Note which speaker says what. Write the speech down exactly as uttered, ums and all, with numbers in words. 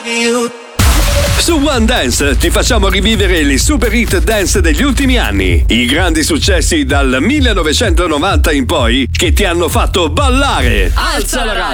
Speaker 1: Su One Dance ti facciamo rivivere le super hit dance degli ultimi anni, i grandi successi dal millenovecentonovanta in poi che ti hanno fatto ballare.
Speaker 2: Alza la radio!